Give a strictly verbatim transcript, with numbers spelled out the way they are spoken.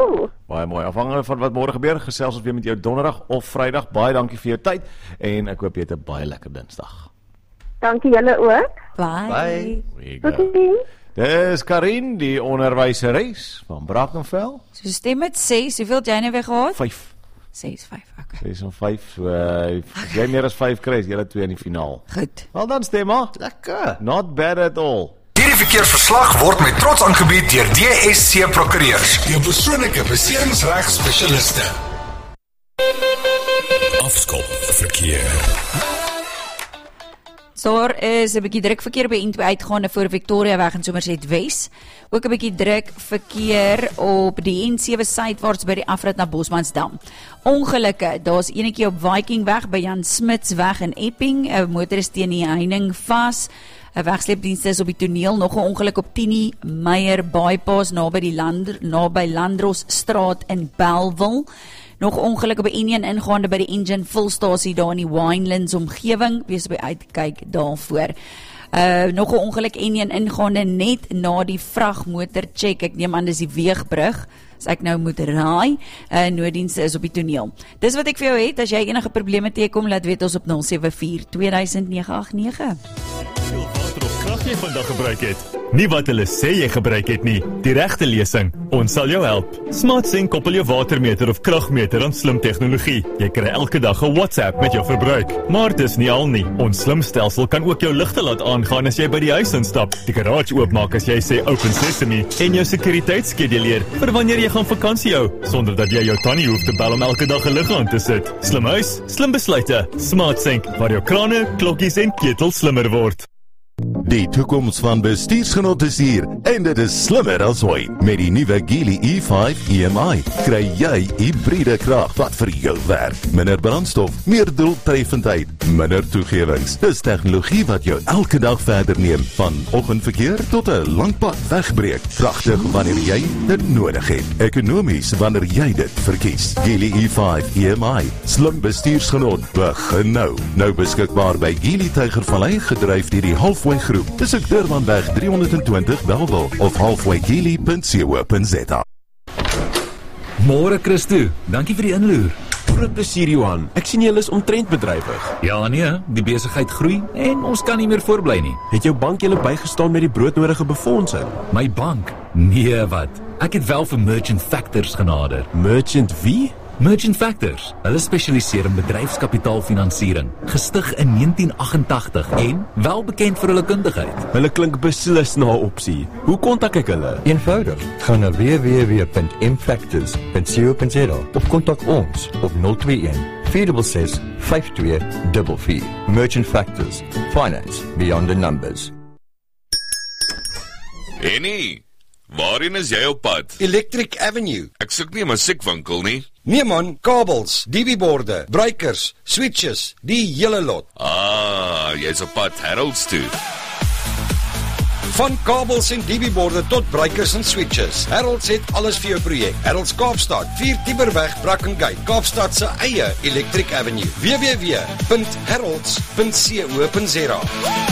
Ooh. Baie mooi, afhangende van wat môre gebeur, gesels ons weer met jou donderdag of vrydag. Baie dankie vir jou tyd en ek hoop jy het 'n baie lekker Dinsdag. Dankie julle ook. Bye. Totsiens. Dis Karin, die onderwyseres van Brackenfell. So stem met ses, hoeveel het jy nou weer gehad? vyf. ses, vyf, okay. ses en vyf, so uh, as jy meer as vyf kry, is julle twee in die finaal. Goed. Wel dan Stemma. Lekker. Not bad at all. Hierdie verkeersverslag word met trots aangebied deur D S C Prokureurs, jou persoonlike beserings-regspesialiste. Afskop verkeer. Daar is 'n bietjie druk verkeer by N twee uitgaande voor Victoria weg in Somerset Wes. Ook 'n bietjie druk verkeer op die N sewe suidwaarts by die afrit na Bosmansdam. Ongelukke, daar's enetjie op Viking weg by Jan Smits weg in Epping. 'n Motor is teen die heining vas. 'n Wegsleepdienste is op die toneel. Nog 'n ongeluk op Tini Meyer bypass naby die land naby Landros straat in Bellville. Nog ongeluk op die N een ingaande by die Engine Fullstasie daar in die Winelands omgewing. Wees by uitkyk daarvoor. Uh, nog 'n ongeluk N een ingaande net na die vragmotor check. Ek neem aan dis die Weegbrug. As ek nou moet raai, uh, nooddienste is op die toneel. Dis wat ek vir jou het. As jy enige probleme teekom, laat weet ons op nul sewe vier twee nege agt nege. Hoeveel water of krag jy vandag gebruik het? Nie wat hulle sê jy gebruik het nie. Die regte lesing. Ons sal jou help. SmartSync koppel jou watermeter of kragmeter aan slim tegnologie. Jy kry elke dag 'n WhatsApp met jou verbruik. Maar dis nie al nie. Ons slim stelsel kan ook jou ligte laat aangaan as jy by die huis instap, die garage oopmaak as jy sê open sesame en jou sekuriteitsskeduleer vir wanneer jy gaan vakansie hou, sonder dat jy jou tannie hoef te bel om elke dag 'n lig aan te sit. Slim huis, slim besluite. SmartSync, waar jou krane, klokkies en ketels slimmer word. Die toekoms van bestuursgenot is hier en dit is slimmer as ooit. Met die nuwe Geely E vyf E M I kry jy hybride krag wat vir jou werk. Minder brandstof, meer doeltreffendheid, minder toegewings. Dis tegnologie wat jou elke dag verder neem, van oggendverkeer tot 'n lang pad wegbreek. Kragtig wanneer jy dit nodig het. Ekonomies wanneer jy dit verkies. Geely E vyf E M I, slim bestuursgenot, begin nou. Nou beskikbaar by Geely Tygervallei, gedryf deur die Halfway Groep. Dis ek Durbanweg drie honderd en twintig Bellville of halfway geely punt co punt za. Môre Christo, dankie vir die inloer. Groot plesier Johan, ek sien julle is omtrent bedrywig. Ja nee, die besigheid groei en ons kan nie meer voorbly nie. Het jou bank julle bygestaan met die broodnodige befondsing? My bank? Nee wat, ek het wel vir Merchant Factors genader. Merchant wie? Merchant Factors, hulle spesialiseer in bedryfskapitaalfinansiering, gestig in negentien agt-en-tagtig en wel bekend vir hulle kundigheid. Hulle klink beslis na 'n opsie. Hoe kontak ek hulle? Eenvoudig, gaan na w w w punt m factors punt co punt za of kontak ons op nul twee een vier ses ses vyf twee vier vier. Merchant Factors, finance beyond the numbers. Annie, waarheen is jy op pad? Electric Avenue. Ek soek nie 'n musiekwinkel nie. Nee man, kabels, D B borde, breakers, switches, die hele lot. Ah, jy's op pad Harold's toe. Van kabels en D B borde tot breakers en switches. Harold's het alles vir jou projek. Harold's Kaapstad, vier Tiberweg, Brackengate, Kaapstad se eie Electric Avenue. w w w punt harolds punt co punt za.